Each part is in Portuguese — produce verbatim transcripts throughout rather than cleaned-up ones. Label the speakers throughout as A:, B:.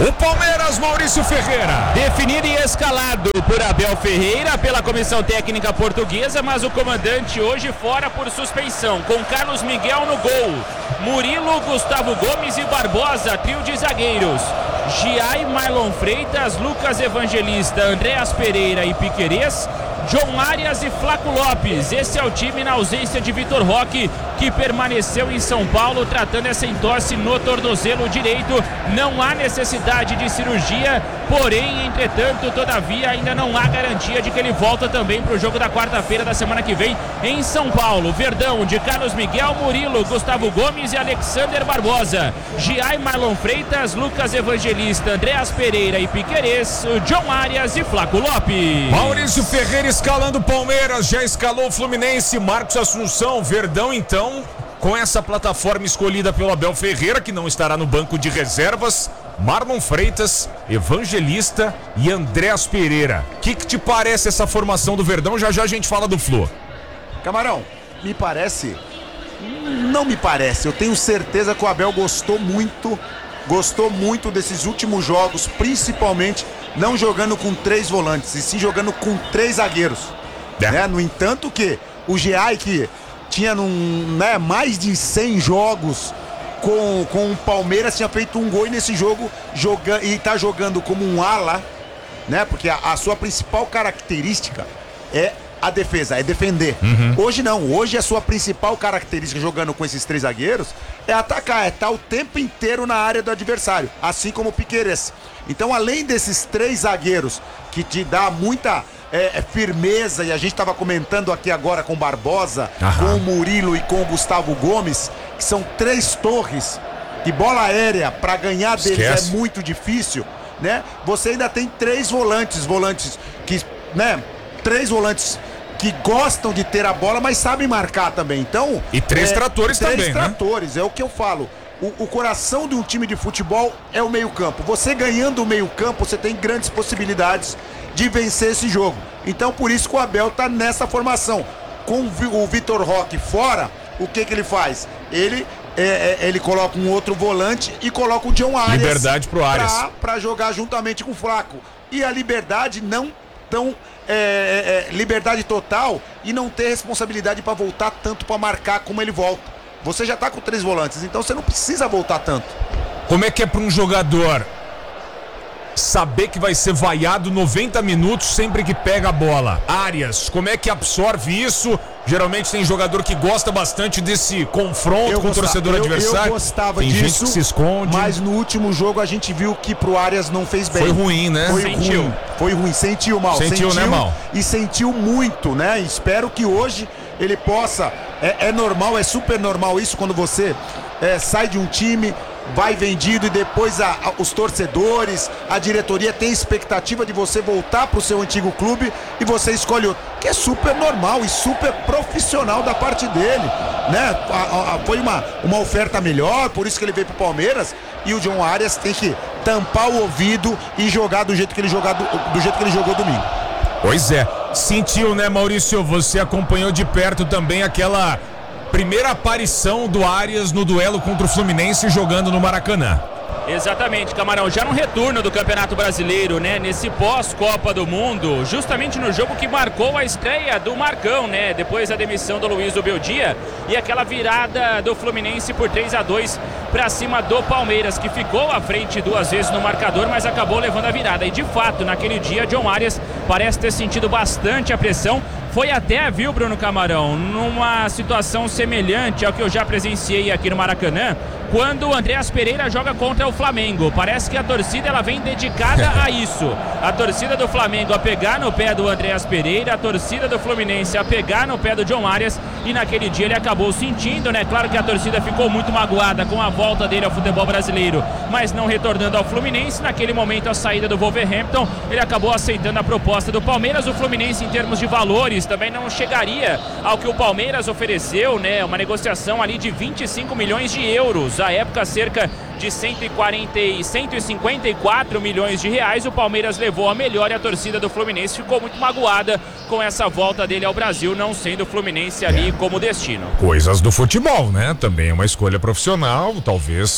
A: O Palmeiras, Maurício Ferreira.
B: Definido e escalado por Abel Ferreira pela comissão técnica portuguesa, mas o comandante hoje fora por suspensão, com Carlos Miguel no gol. Murilo, Gustavo Gomes e Barbosa, trio de zagueiros. Giai, Marlon Freitas, Lucas Evangelista, Andréas Pereira e Piquerez. John Arias e Flaco Lopes. Esse é o time na ausência de Vitor Roque, que permaneceu em São Paulo tratando essa entorse no tornozelo direito. Não há necessidade de cirurgia, porém, entretanto, todavia, ainda não há garantia de que ele volta também para o jogo da quarta-feira da semana que vem em São Paulo. Verdão de Carlos Miguel, Murilo, Gustavo Gomes e Alexander Barbosa. Giai, Marlon Freitas, Lucas Evangelista, Andréas Pereira e Piquerez, John Arias e Flaco Lopes.
A: Maurício Ferreira escalando o Palmeiras, já escalou o Fluminense. Marcos Assunção, Verdão então, com essa plataforma escolhida pelo Abel Ferreira, que não estará no banco de reservas. Marlon Freitas, Evangelista e Andréas Pereira. O que, que te parece essa formação do Verdão? Já já a gente fala do Flu.
C: Camarão, me parece... Não me parece, eu tenho certeza que o Abel gostou muito, gostou muito desses últimos jogos, principalmente não jogando com três volantes, e sim jogando com três zagueiros. É. Né? No entanto que o Giai, que tinha num, né, mais de cem jogos com, com o Palmeiras, tinha feito um gol nesse jogo joga, e está jogando como um ala, né? Porque a, a sua principal característica é a defesa, é defender. Uhum. Hoje não, hoje a sua principal característica jogando com esses três zagueiros é atacar, é estar o tempo inteiro na área do adversário, assim como o Piquerez. Então, além desses três zagueiros que te dá muita é, firmeza, e a gente estava comentando aqui agora com o Barbosa, Aham. com o Murilo e com o Gustavo Gomes, que são três torres, e bola aérea para ganhar deles Esquece. é muito difícil, né? Você ainda tem três volantes, volantes que, né? Três volantes que gostam de ter a bola, mas sabem marcar também. Então,
A: e três
C: é,
A: tratores
C: três
A: também,
C: tratores, né? É o que eu falo. O, o coração de um time de futebol é o meio-campo. Você ganhando o meio-campo, você tem grandes possibilidades de vencer esse jogo. Então, por isso que o Abel tá nessa formação. Com o Vitor Roque fora, o que que ele faz? Ele é, é, ele coloca um outro volante e coloca o John Arias.
A: Liberdade pro Arias.
C: Pra, pra jogar juntamente com o Flaco. E a liberdade não tão... É, é, liberdade total e não ter responsabilidade para voltar tanto para marcar como ele volta. Você já tá com três volantes, então você não precisa voltar tanto.
A: Como é que é para um jogador saber que vai ser vaiado noventa minutos sempre que pega a bola? Arias, como é que absorve isso? Geralmente tem jogador que gosta bastante desse confronto eu com gostava, o torcedor eu, adversário.
C: Eu gostava
A: tem
C: disso,
A: gente que se esconde.
C: Mas no último jogo a gente viu que pro Arias não fez bem.
A: Foi ruim, né?
C: Foi
B: sentiu.
C: ruim. Foi ruim, sentiu mal.
A: Sentiu, sentiu né, mal?
C: E sentiu muito, né? Espero que hoje ele possa... É, é normal, é super normal isso quando você é, sai de um time... vai vendido e depois a, a, os torcedores, a diretoria tem expectativa de você voltar para o seu antigo clube e você escolhe outro, que é super normal e super profissional da parte dele, né? A, a, foi uma, uma oferta melhor, por isso que ele veio para o Palmeiras, e o John Arias tem que tampar o ouvido e jogar do jeito que ele, jogar do, do jeito que ele jogou domingo.
A: Pois é, sentiu, né, Maurício? Você acompanhou de perto também aquela primeira aparição do Arias no duelo contra o Fluminense jogando no Maracanã.
B: Exatamente, Camarão, já no retorno do Campeonato Brasileiro, né, nesse pós-Copa do Mundo, justamente no jogo que marcou a estreia do Marcão, né, depois da demissão do Luiz do Beldia e aquela virada do Fluminense por três a dois para cima do Palmeiras, que ficou à frente duas vezes no marcador, mas acabou levando a virada. E de fato, naquele dia, John Arias parece ter sentido bastante a pressão. Foi até, viu, Bruno Camarão, numa situação semelhante ao que eu já presenciei aqui no Maracanã, quando o Andréas Pereira joga contra o Flamengo. Parece que a torcida ela vem dedicada a isso. A torcida do Flamengo a pegar no pé do Andréas Pereira, a torcida do Fluminense a pegar no pé do John Arias, e naquele dia ele acabou sentindo, né? Claro que a torcida ficou muito magoada com a volta dele ao futebol brasileiro, mas não retornando ao Fluminense. Naquele momento, a saída do Wolverhampton, ele acabou aceitando a proposta do Palmeiras. O Fluminense, em termos de valores, também não chegaria ao que o Palmeiras ofereceu, né? Uma negociação ali de vinte e cinco milhões de euros, à época cerca de cento e quarenta e cento e cinquenta e quatro milhões de reais. O Palmeiras levou a melhor e a torcida do Fluminense ficou muito magoada com essa volta dele ao Brasil, não sendo o Fluminense ali é. como destino.
A: Coisas do futebol, né? Também é uma escolha profissional, talvez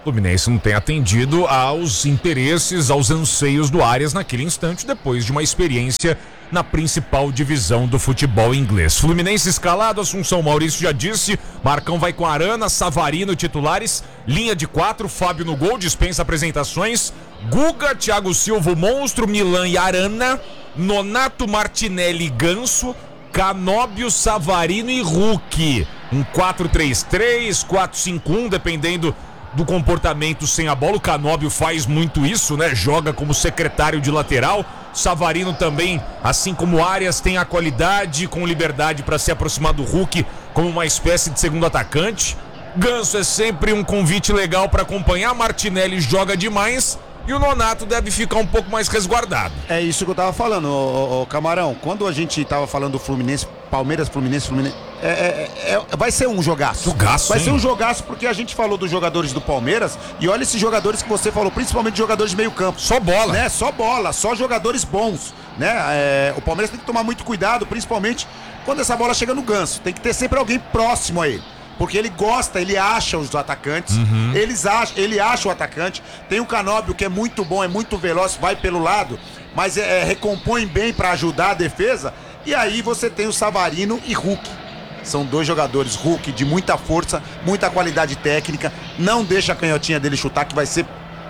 A: Fluminense não tem atendido aos interesses, aos anseios do Arias naquele instante, depois de uma experiência na principal divisão do futebol inglês. Fluminense escalado, Assunção, Maurício já disse, Marcão vai com Arana, Savarino titulares, linha de quatro, Fábio no gol, dispensa apresentações, Guga, Thiago Silva, Monstro, Milan e Arana, Nonato, Martinelli, Ganso, Canóbio, Savarino e Hulk. Um quatro três três, quatro cinco um, dependendo do comportamento sem a bola. O Canóbio faz muito isso, né? Joga como secretário de lateral. Savarino também, assim como Arias, tem a qualidade com liberdade para se aproximar do Hulk como uma espécie de segundo atacante. Ganso é sempre um convite legal para acompanhar. Martinelli joga demais e o Nonato deve ficar um pouco mais resguardado.
C: É isso que eu tava falando, ô, ô, ô, Camarão. Quando a gente tava falando do Fluminense, Palmeiras, Fluminense, Fluminense, é, é, é, vai ser um jogaço.
A: Jogaço,
C: Vai
A: hein?
C: ser um jogaço porque a gente falou dos jogadores do Palmeiras e olha esses jogadores que você falou, principalmente jogadores de meio campo.
A: Só bola.
C: Né? Só bola, só jogadores bons. Né? É, o Palmeiras tem que tomar muito cuidado, principalmente quando essa bola chega no Ganso. Tem que ter sempre alguém próximo a ele. Porque ele gosta, ele acha os atacantes, uhum. Eles acham, ele acha o atacante. Tem o Canóbio que é muito bom, é muito veloz, vai pelo lado, mas é, é, recompõe bem para ajudar a defesa. E aí você tem o Savarino e Hulk. São dois jogadores, Hulk de muita força, muita qualidade técnica. Não deixa a canhotinha dele chutar, que vai ser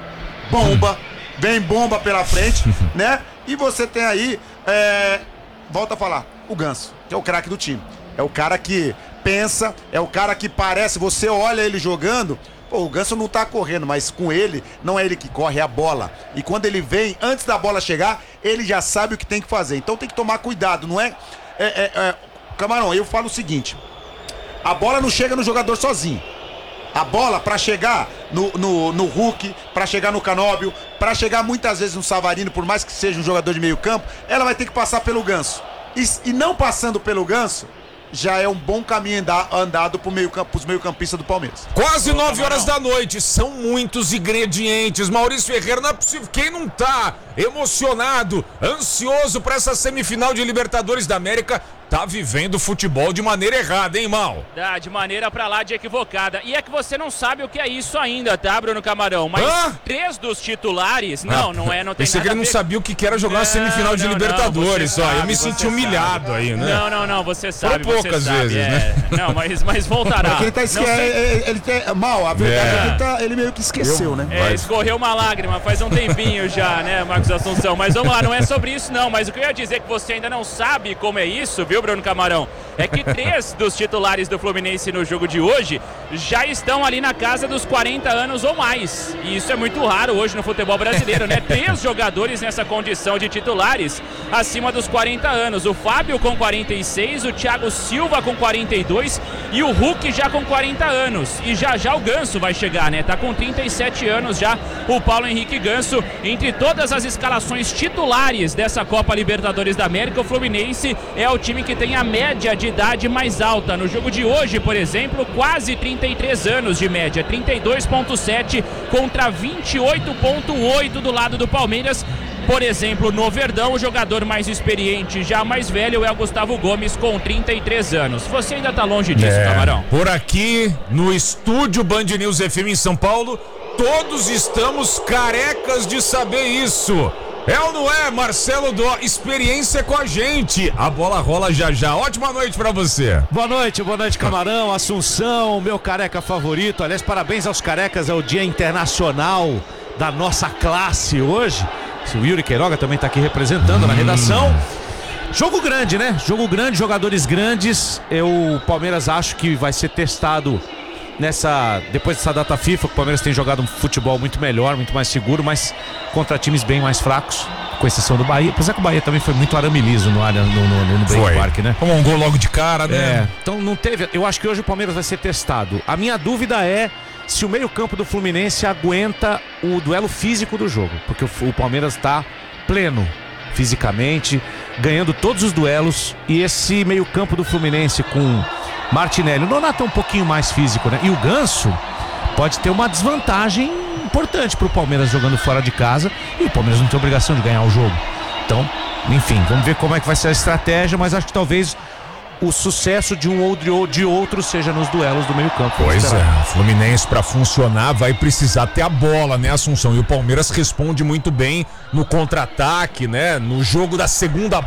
C: bomba. Vem bomba pela frente, né? E você tem aí, é... volta a falar, o Ganso, que é o craque do time. É o cara que pensa, é o cara que parece, você olha ele jogando, pô, o Ganso não tá correndo, mas com ele, não é ele que corre, é a bola. E quando ele vem, antes da bola chegar, ele já sabe o que tem que fazer. Então tem que tomar cuidado, não é... é, é, é... Camarão, eu falo o seguinte, a bola não chega no jogador sozinho. A bola pra chegar no, no, no Hulk, pra chegar no Canóbio, pra chegar muitas vezes no Savarino, por mais que seja um jogador de meio campo, ela vai ter que passar pelo Ganso. E, e não passando pelo Ganso, já é um bom caminho andado para meio campo, os meio-campistas do Palmeiras.
A: Quase nove horas da noite, são muitos ingredientes. Maurício Ferreira, não é possível. Quem não tá emocionado, ansioso para essa semifinal de Libertadores da América, tá vivendo futebol de maneira errada, hein, Mal?
B: Tá, de maneira pra lá de equivocada. E é que você não sabe o que é isso ainda, tá, Bruno Camarão? Mas
A: Hã?
B: três dos titulares, não,
A: ah,
B: não é, não tem
A: pensei
B: nada
A: que ele não
B: a ver...
A: sabia o que era jogar
B: não,
A: uma semifinal de
B: não,
A: Libertadores,
B: não,
A: ó.
B: sabe,
A: eu me senti
B: sabe.
A: humilhado aí, né?
B: Não, não, não, você sabe,
A: Por poucas
B: você sabe,
A: vezes,
B: é...
A: né?
B: Não, mas, mas voltará.
C: Porque ele tá esque... ele, ele tem... Mal, a verdade é, é que ele, tá... ele meio que esqueceu, eu... né?
B: É, escorreu uma lágrima, faz um tempinho já, né, Marcos Assunção? Mas vamos lá, não é sobre isso não, mas o que eu ia dizer que você ainda não sabe como é isso, viu, Bruno Camarão? É que três dos titulares do Fluminense no jogo de hoje já estão ali na casa dos quarenta anos ou mais. E isso é muito raro hoje no futebol brasileiro, né? Três jogadores nessa condição de titulares acima dos quarenta anos. O Fábio com quarenta e seis, o Thiago Silva com quarenta e dois e o Hulk já com quarenta anos. E já já o Ganso vai chegar, né? Tá com trinta e sete anos já o Paulo Henrique Ganso. Entre todas as escalações titulares dessa Copa Libertadores da América, o Fluminense é o time que tem a média de idade mais alta. No jogo de hoje, por exemplo, quase trinta e três anos de média, trinta e dois vírgula sete contra vinte e oito vírgula oito do lado do Palmeiras. Por exemplo, no Verdão, o jogador mais experiente, já mais velho, é o Gustavo Gomes, com trinta e três anos. Você ainda tá longe disso,
A: é,
B: Camarão?
A: Por aqui, no estúdio Band News F M em São Paulo, todos estamos carecas de saber isso. É ou não é, Marcelo Dó? Experiência com a gente. A bola rola já já. Ótima noite pra você.
D: Boa noite, boa noite, Camarão, Assunção, meu careca favorito. Aliás, parabéns aos carecas, é o Dia Internacional da nossa classe hoje. O Yuri Queiroga também tá aqui representando hum. na redação. Jogo grande, né? Jogo grande, jogadores grandes. Eu, o Palmeiras, acho que vai ser testado nessa, depois dessa data FIFA. O Palmeiras tem jogado um futebol muito melhor, muito mais seguro, mas contra times bem mais fracos, com exceção do Bahia. Apesar que o Bahia também foi muito aramiliso no, no, no, no Break Park, né?
A: Como um gol logo de cara, né?
D: É, então não teve. Eu acho que hoje o Palmeiras vai ser testado. A minha dúvida é se o meio-campo do Fluminense aguenta o duelo físico do jogo, porque o, o Palmeiras está pleno fisicamente, ganhando todos os duelos, e esse meio-campo do Fluminense com Martinelli, o Nonato é um pouquinho mais físico, né? E o Ganso pode ter uma desvantagem importante pro Palmeiras jogando fora de casa, e o Palmeiras não tem obrigação de ganhar o jogo. Então, enfim, vamos ver como é que vai ser a estratégia, mas acho que talvez o sucesso de um ou de outro, seja nos duelos do meio campo.
A: Pois é, o Fluminense para funcionar vai precisar ter a bola, né, Assunção? E o Palmeiras responde muito bem no contra-ataque, né? No jogo da segunda